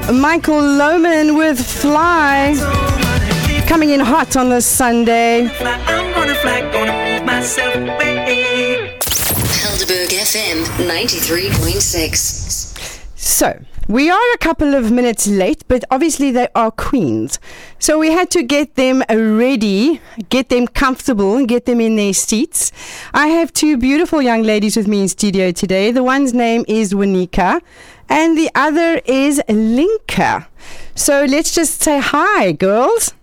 Michael Lohman with Fly. Coming in hot on this Sunday. Helderberg FM 93.6. So, we are a couple of minutes late, but obviously they are queens. So we had to get them ready, get them comfortable, and get them in their seats. I have two beautiful young ladies with me in studio today. The one's name is Winika, and the other is Linka. So let's just say hi, girls.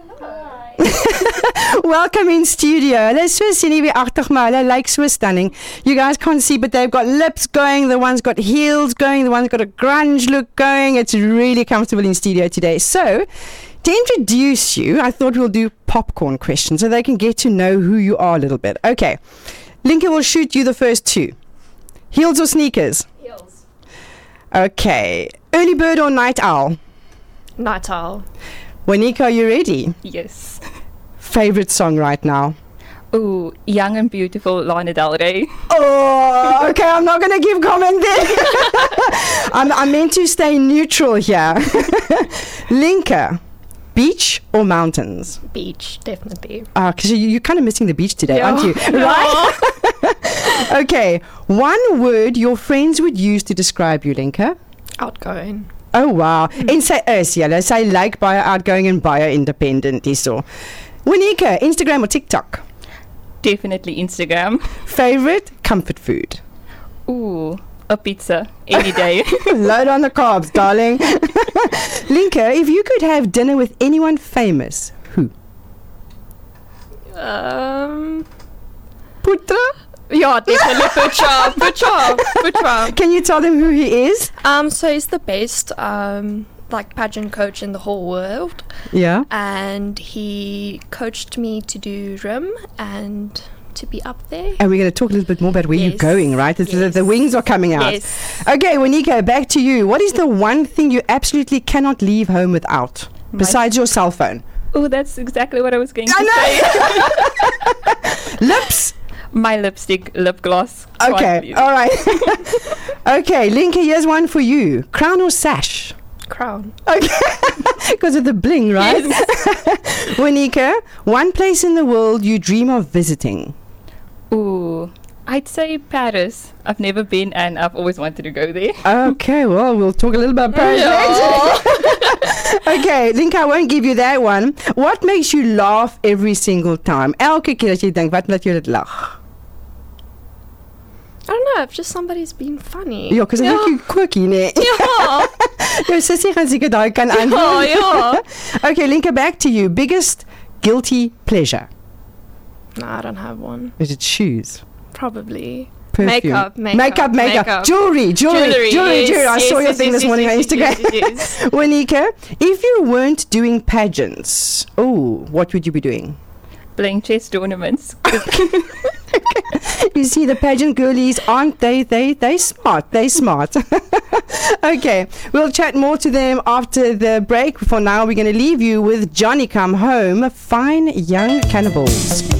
Welcome in studio. Hulle is so senuweeagtig, maar hulle lyk so stunning. You guys can't see, but they've got lips going, the one's got heels going, the one's got a grunge look going. It's really comfortable in studio today. So, to introduce you, I thought we'll do popcorn questions so they can get to know who you are a little bit. Okay, Linka will shoot you the first two. Heels or sneakers? Heels. Okay, early bird or night owl? Night owl. Winika, are you ready? Yes. Favorite song right now? Ooh, Young and Beautiful, Lana Del Rey. Oh, okay, I'm not going to give comment there. I'm meant to stay neutral here. Linka, beach or mountains? Beach, definitely. Because you're kind of missing the beach today, Yeah. aren't you? Right? Okay, one word your friends would use to describe you, Linka. Outgoing. Oh, wow. En sy is, julle, sy lyk baie outgoing en baie independent hierso. Winika, Instagram or TikTok? Definitely Instagram. Favorite comfort food? Ooh, a pizza any day. Load on the carbs, darling. Linka, if you could have dinner with anyone famous, who? Putra? Yeah, definitely Putra. Can you tell them who he is? So he's the best like pageant coach in the whole world, Yeah. and he coached me to do RIM and to be up there. And we're going to talk a little bit more about where you're Yes. going, right? Yes. The wings are coming out. Yes. Okay, Winika, back to you. What is the one thing you absolutely cannot leave home without, besides your cell phone? Ooh, that's exactly what I was going to say. Lips? My lipstick, lip gloss. Okay, all right. Okay, Linka, here's one for you. Crown or sash? Crown. Okay, because of the bling, right? Yes. Winika, one place in the world you dream of visiting? Ooh, I'd say Paris. I've never been and I've always wanted to go there. Okay, well, we'll talk a little about Paris later. Okay, Linka, I won't give you that one. What makes you laugh every single time? Elke keer as jy dink, wat laat jou dit lag? I don't know, if just somebody's been funny. Ja, because I think you quirky, ne? Yeah. Jou sussie gaan seker daai kan antwoord. Yeah. Okay, Linka, back to you. Biggest guilty pleasure? No, I don't have one. Is it shoes? Probably. Perfume? Makeup. Jewelry. Yes, I saw your yes, thing yes, this morning yes, on Instagram. yes. Winika, if you weren't doing pageants, what would you be doing? Playing chess tournaments. You see, the pageant girlies, aren't they smart. They smart. Okay, we'll chat more to them after the break. For now, we're going to leave you with Johnny Come Home, Fine Young Cannibals.